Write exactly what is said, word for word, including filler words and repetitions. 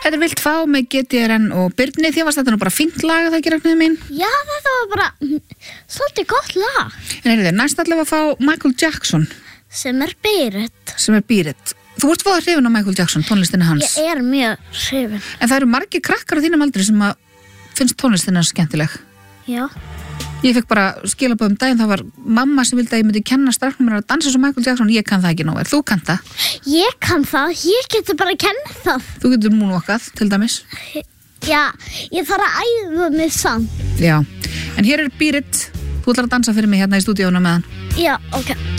Þetta er Vilt fá með G T R N og Birni. Þér varst þetta nú bara fínt lag að það ekki Ragnheiður mín. Já, þetta var bara svolítið gott lag. En heyrðu, næst allavega að fá Michael Jackson Sem er Berit. sem er Beat It. Þú ert fóða hrifin á Michael Jackson, tónlistinni hans. Ég er mjög hrifin. En það eru margir krakkar á þínum aldri sem að finnst tónlistinni hans skemmtileg. Já. Ég fekk bara skilabóð um daginn, það var mamma sem vildi að ég myndi kenna stráknum mér að dansa svo Michael Jackson. Ég kann það ekki nóg vel. Þú kann það. Ég kann það. Ég getur bara að kenna það. Þú getur moonwalkað, til dæmis. Já, ég þarf að æfa mig samt. Já. En hér er Beat It. Þú ætlar að dansa fyrir mig hérna í stúdíónu með hann. Já, ok.